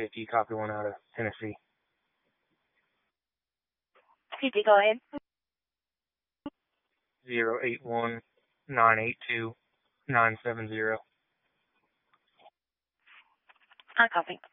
50, copy one out of Tennessee. CP, go ahead. 081-982-970. I copy.